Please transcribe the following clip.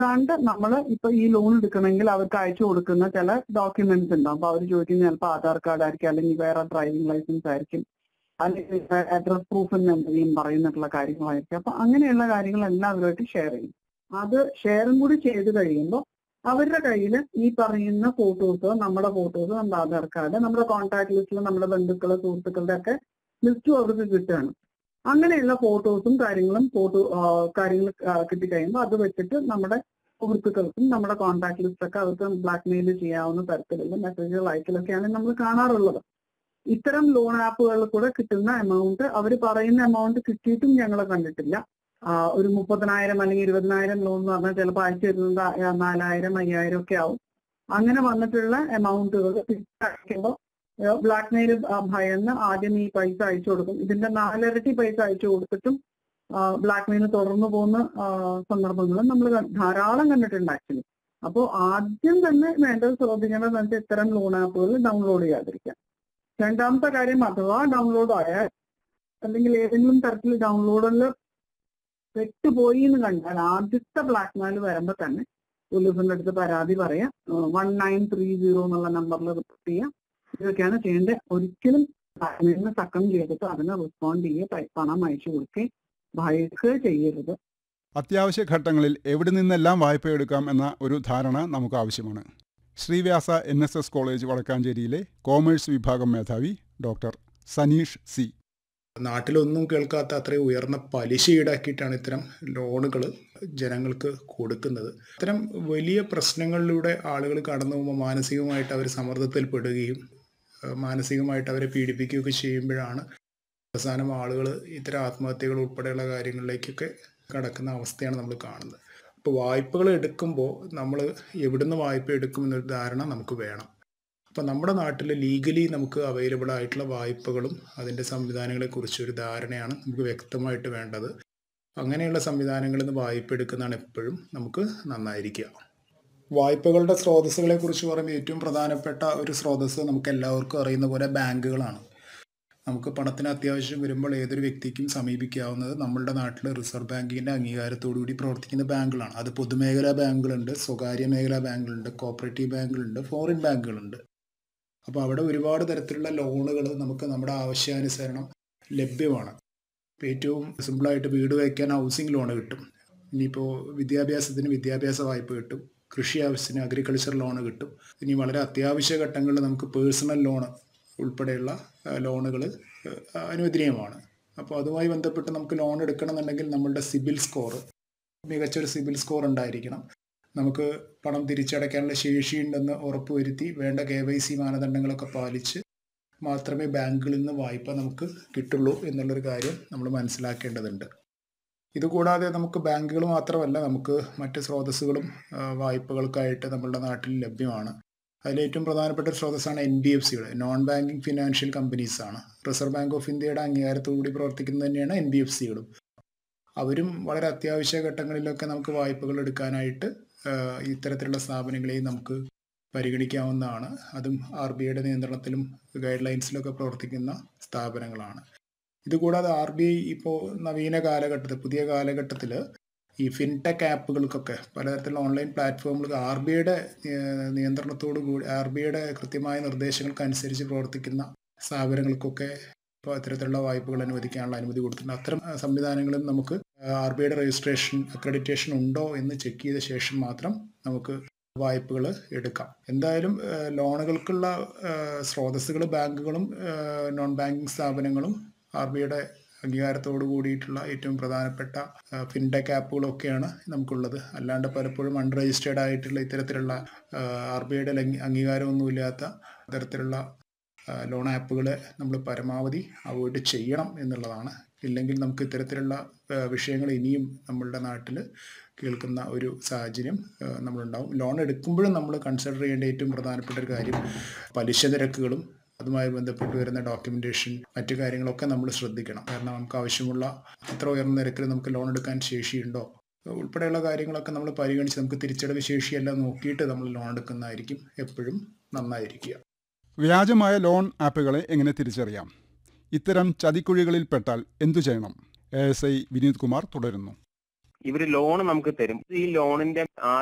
കണ്ട് നമ്മൾ ഇപ്പൊ ഈ ലോൺ എടുക്കണമെങ്കിൽ അവർക്ക് അയച്ചു കൊടുക്കുന്ന ചില ഡോക്യുമെന്റ്സ് ഉണ്ടാവും. അപ്പൊ അവർ ചോദിക്കുന്നത് ചിലപ്പോൾ ആധാർ കാർഡ് ആയിരിക്കും, അല്ലെങ്കിൽ വേറെ ഡ്രൈവിംഗ് ലൈസൻസ് ആയിരിക്കും, അല്ലെങ്കിൽ അഡ്രസ് പ്രൂഫ് എന്ന് എന്തെങ്കിലും പറയുന്നിട്ടുള്ള കാര്യങ്ങളായിരിക്കും. അപ്പൊ അങ്ങനെയുള്ള കാര്യങ്ങളെല്ലാം അവരുമായിട്ട് ഷെയർ ചെയ്യും. അത് ഷെയറും കൂടി ചെയ്ത് കഴിയുമ്പോൾ അവരുടെ കയ്യിൽ ഈ പറയുന്ന ഫോട്ടോസ്, നമ്മുടെ ഫോട്ടോസ്, നമ്മുടെ ആധാർ കാർഡ്, നമ്മുടെ കോൺടാക്ട് ലിസ്റ്റിൽ നമ്മുടെ ബന്ധുക്കളെ സുഹൃത്തുക്കളുടെ ഒക്കെ ലിസ്റ്റും അവർക്ക് കിട്ടുകയാണ്. അങ്ങനെയുള്ള ഫോട്ടോസും കാര്യങ്ങൾ കിട്ടിക്കഴിയുമ്പോൾ അത് വെച്ചിട്ട് നമ്മുടെ സുഹൃത്തുക്കൾക്കും നമ്മുടെ കോൺടാക്ട് ലിസ്റ്റൊക്കെ അവർക്ക് ബ്ലാക്ക്മെയിൽ ചെയ്യാവുന്ന തരത്തിലുള്ള മെസ്സേജുകൾ അയക്കലൊക്കെയാണ് നമ്മൾ കാണാറുള്ളത്. ഇത്തരം ലോൺ ആപ്പുകളിൽ കൂടെ കിട്ടുന്ന എമൗണ്ട്, അവർ പറയുന്ന എമൗണ്ട് കിട്ടിയിട്ടും ഞങ്ങൾ കണ്ടിട്ടില്ല. ഒരു 30,000 അല്ലെങ്കിൽ 20,000 ലോൺ എന്ന് പറഞ്ഞാൽ ചിലപ്പോൾ അയച്ചു തരുന്നത് 4,000, 5,000 ഒക്കെ ആവും. അങ്ങനെ വന്നിട്ടുള്ള എമൗണ്ടുകൾ തിരിച്ചയക്കുമ്പോൾ ബ്ലാക്ക്മെയിൽ ഭയന്ന് ആദ്യം ഈ പൈസ അയച്ചു കൊടുക്കും. ഇതിന്റെ 4 ഇരട്ടി പൈസ അയച്ചു കൊടുത്തിട്ടും ബ്ലാക്ക്മെയിൽ തുടർന്നു പോകുന്ന സന്ദർഭങ്ങളും നമ്മൾ ധാരാളം കണ്ടിട്ടുണ്ട് ആക്ച്വലി. അപ്പോൾ ആദ്യം തന്നെ വേണ്ടത് ശ്രദ്ധിക്കേണ്ടത് വെച്ചാൽ ഇത്തരം ലോൺ ആപ്പുകൾ ഡൗൺലോഡ് ചെയ്യാതിരിക്കാം. രണ്ടാമത്തെ കാര്യം, അഥവാ ഡൗൺലോഡ് ആയാൽ അല്ലെങ്കിൽ ഏതെങ്കിലും തരത്തിൽ ഡൗൺലോഡിൽ പെട്ടുപോയി എന്ന് കണ്ടാൽ ആദ്യത്തെ ബ്ലാക്ക്മെയിൽ വരുമ്പോൾ തന്നെ പോലീസിന്റെ അടുത്ത് പരാതി പറയാം, 1930 എന്നുള്ള നമ്പറിൽ റിപ്പോർട്ട് ചെയ്യാം. ഇതൊക്കെയാണ് ചെയ്യേണ്ടത്. ഒരിക്കലും ബ്ലാക്ക്മെയിലിന് സക്കം ചെയ്തിട്ട് അതിന് റെസ്പോണ്ട് ചെയ്യുക, പണം അയച്ചു കൊടുക്കുകയും ഭയക്കുകയോ ചെയ്യരുത്. അത്യാവശ്യ ഘട്ടങ്ങളിൽ എവിടെ നിന്നെല്ലാം വായ്പയെടുക്കാം എന്ന ഒരു ധാരണ നമുക്ക് ആവശ്യമാണ്. ശ്രീവ്യാസ NSS കോളേജ് വടക്കാഞ്ചേരിയിലെ കോമേഴ്സ് വിഭാഗം മേധാവി ഡോക്ടർ സനീഷ് സി. നാട്ടിലൊന്നും കേൾക്കാത്ത അത്രയും ഉയർന്ന പലിശ ഈടാക്കിയിട്ടാണ് ഇത്തരം ലോണുകൾ ജനങ്ങൾക്ക് കൊടുക്കുന്നത്. ഇത്തരം വലിയ പ്രശ്നങ്ങളിലൂടെ ആളുകൾ കടന്നു പോകുമ്പോൾ മാനസികമായിട്ട് അവർ സമ്മർദ്ദത്തിൽപ്പെടുകയും മാനസികമായിട്ട് അവരെ പീഡിപ്പിക്കുകയൊക്കെ ചെയ്യുമ്പോഴാണ് അവസാനം ആളുകൾ ഇത്തരം ആത്മഹത്യകൾ ഉൾപ്പെടെയുള്ള കാര്യങ്ങളിലേക്കൊക്കെ കടക്കുന്ന അവസ്ഥയാണ് നമ്മൾ കാണുന്നത്. അപ്പോൾ വായ്പകൾ എടുക്കുമ്പോൾ നമ്മൾ എവിടുന്ന് വായ്പ എടുക്കുമെന്നൊരു ധാരണ നമുക്ക് വേണം. അപ്പോൾ നമ്മുടെ നാട്ടിൽ ലീഗലി നമുക്ക് അവൈലബിൾ ആയിട്ടുള്ള വായ്പകളും അതിൻ്റെ സംവിധാനങ്ങളെക്കുറിച്ചൊരു ധാരണയാണ് നമുക്ക് വ്യക്തമായിട്ട് വേണ്ടത്. അങ്ങനെയുള്ള സംവിധാനങ്ങളിൽ നിന്ന് വായ്പ എടുക്കുന്നതാണ് എപ്പോഴും നമുക്ക് നന്നായിരിക്കുക. വായ്പകളുടെ സ്രോതസ്സുകളെക്കുറിച്ച് പറയുമ്പോൾ ഏറ്റവും പ്രധാനപ്പെട്ട ഒരു സ്രോതസ്സ് നമുക്ക് എല്ലാവർക്കും അറിയുന്ന പോലെ ബാങ്കുകളാണ്. നമുക്ക് പണത്തിന് അത്യാവശ്യം വരുമ്പോൾ ഏതൊരു വ്യക്തിക്കും സമീപിക്കാവുന്നത് നമ്മളുടെ നാട്ടിൽ റിസർവ് ബാങ്കിൻ്റെ അംഗീകാരത്തോടുകൂടി പ്രവർത്തിക്കുന്ന ബാങ്കുകളാണ്. അത് പൊതുമേഖലാ ബാങ്കുകളുണ്ട്, സ്വകാര്യ മേഖലാ ബാങ്കുകളുണ്ട്, കോപ്പറേറ്റീവ് ബാങ്കുകളുണ്ട്, ഫോറിൻ ബാങ്കുകളുണ്ട്. അപ്പോൾ അവിടെ ഒരുപാട് തരത്തിലുള്ള ലോണുകൾ നമുക്ക് നമ്മുടെ ആവശ്യാനുസരണം ലഭ്യമാണ്. ഇപ്പോൾ ഏറ്റവും സിമ്പിളായിട്ട് വീട് വയ്ക്കാൻ ഹൗസിംഗ് ലോൺ കിട്ടും. ഇനിയിപ്പോൾ വിദ്യാഭ്യാസത്തിന് വിദ്യാഭ്യാസ വായ്പ കിട്ടും, കൃഷി ആവശ്യത്തിന് അഗ്രികൾച്ചർ ലോൺ കിട്ടും. ഇനി വളരെ അത്യാവശ്യ ഘട്ടങ്ങളിൽ നമുക്ക് പേഴ്സണൽ ലോൺ ഉൾപ്പെടെയുള്ള ലോണുകൾ അനുവദനീയമാണ്. അപ്പോൾ അതുമായി ബന്ധപ്പെട്ട് നമുക്ക് ലോൺ എടുക്കണമെന്നുണ്ടെങ്കിൽ നമ്മളുടെ സിബിൽ സ്കോർ, മികച്ചൊരു സിബിൽ സ്കോർ ഉണ്ടായിരിക്കണം. നമുക്ക് പണം തിരിച്ചടയ്ക്കാനുള്ള ശേഷിയുണ്ടെന്ന് ഉറപ്പുവരുത്തി വേണ്ട KYC മാനദണ്ഡങ്ങളൊക്കെ പാലിച്ച് മാത്രമേ ബാങ്കുകളിൽ നിന്ന് വായ്പ നമുക്ക് കിട്ടുള്ളൂ എന്നുള്ളൊരു കാര്യം നമ്മൾ മനസ്സിലാക്കേണ്ടതുണ്ട്. ഇതുകൂടാതെ നമുക്ക് ബാങ്കുകൾ മാത്രമല്ല, നമുക്ക് മറ്റ് സ്രോതസ്സുകളും വായ്പകൾക്കായിട്ട് നമ്മളുടെ നാട്ടിൽ ലഭ്യമാണ്. അതിലേറ്റവും പ്രധാനപ്പെട്ട ഒരു സ്രോതസ്സാണ് NBFCകൾ, നോൺ ബാങ്കിങ് ഫിനാൻഷ്യൽ കമ്പനീസ് ആണ്. റിസർവ് ബാങ്ക് ഓഫ് ഇന്ത്യയുടെ അംഗീകാരത്തോടുകൂടി പ്രവർത്തിക്കുന്നത് തന്നെയാണ് NBFCകളും. അവരും വളരെ അത്യാവശ്യ ഘട്ടങ്ങളിലൊക്കെ നമുക്ക് വായ്പകൾ എടുക്കാനായിട്ട് ഇത്തരത്തിലുള്ള സ്ഥാപനങ്ങളെയും നമുക്ക് പരിഗണിക്കാവുന്നതാണ്. അതും RBIയുടെ നിയന്ത്രണത്തിലും ഗൈഡ് ലൈൻസിലൊക്കെ പ്രവർത്തിക്കുന്ന സ്ഥാപനങ്ങളാണ്. ഇതുകൂടാതെ RBI ഇപ്പോൾ നവീന കാലഘട്ടത്തിൽ, പുതിയ കാലഘട്ടത്തിൽ ഈ ഫിൻടെക് ആപ്പുകൾക്കൊക്കെ പലതരത്തിലുള്ള ഓൺലൈൻ പ്ലാറ്റ്ഫോമുകൾക്ക് RBIയുടെ നിയന്ത്രണത്തോടു കൂടി, RBIയുടെ കൃത്യമായ നിർദ്ദേശങ്ങൾക്കനുസരിച്ച് പ്രവർത്തിക്കുന്ന സ്ഥാപനങ്ങൾക്കൊക്കെ ഇപ്പോൾ ഇത്തരത്തിലുള്ള വായ്പകൾ അനുവദിക്കാനുള്ള അനുമതി കൊടുത്തിട്ടുണ്ട്. അത്തരം സംവിധാനങ്ങളിൽ നമുക്ക് RBIയുടെ രജിസ്ട്രേഷൻ, അക്രഡിറ്റേഷൻ ഉണ്ടോ എന്ന് ചെക്ക് ചെയ്ത ശേഷം മാത്രം നമുക്ക് വായ്പകൾ എടുക്കാം. എന്തായാലും ലോണുകൾക്കുള്ള സ്രോതസ്സുകൾ ബാങ്കുകളും നോൺ ബാങ്കിങ് സ്ഥാപനങ്ങളും RBIയുടെ അംഗീകാരത്തോടു കൂടിയിട്ടുള്ള ഏറ്റവും പ്രധാനപ്പെട്ട ഫിൻടെക് ആപ്പുകളൊക്കെയാണ് നമുക്കുള്ളത്. അല്ലാണ്ട് പലപ്പോഴും അൺരജിസ്റ്റേർഡ് ആയിട്ടുള്ള ഇത്തരത്തിലുള്ള RBIയുടെ അംഗീകാരമൊന്നുമില്ലാത്ത തരത്തിലുള്ള ലോൺ ആപ്പുകളെ നമ്മൾ പരമാവധി അവോയ്ഡ് ചെയ്യണം എന്നുള്ളതാണ്. ഇല്ലെങ്കിൽ നമുക്ക് ഇത്തരത്തിലുള്ള വിഷയങ്ങൾ ഇനിയും നമ്മളുടെ നാട്ടിൽ കേൾക്കുന്ന ഒരു സാഹചര്യം നമ്മളുണ്ടാവും. ലോൺ എടുക്കുമ്പോഴും നമ്മൾ കൺസിഡർ ചെയ്യേണ്ട ഏറ്റവും പ്രധാനപ്പെട്ട ഒരു കാര്യം പലിശ നിരക്കുകളും അതുമായി ബന്ധപ്പെട്ട് വരുന്ന ഡോക്യുമെൻറ്റേഷൻ, മറ്റു കാര്യങ്ങളൊക്കെ നമ്മൾ ശ്രദ്ധിക്കണം. കാരണം നമുക്ക് ആവശ്യമുള്ള അത്ര ഉയർന്ന നിരക്കിൽ നമുക്ക് ലോൺ എടുക്കാൻ ശേഷിയുണ്ടോ ഉൾപ്പെടെയുള്ള കാര്യങ്ങളൊക്കെ നമ്മൾ പരിഗണിച്ച് നമുക്ക് തിരിച്ചടവ് ശേഷിയെല്ലാം നോക്കിയിട്ട് നമ്മൾ ലോൺ എടുക്കുന്നതായിരിക്കും എപ്പോഴും നന്നായിരിക്കുക. വ്യാജമായ ലോൺ ആപ്പുകളെ എങ്ങനെ തിരിച്ചറിയാം? ഇത്തരം ചതിക്കുഴികളിൽ പെട്ടാൽ എന്തു ചെയ്യണം? ASI വിനീത് കുമാർ തുടരുന്നു. ഇവര് ലോൺ നമുക്ക് തരും. ഈ ലോണിന്റെ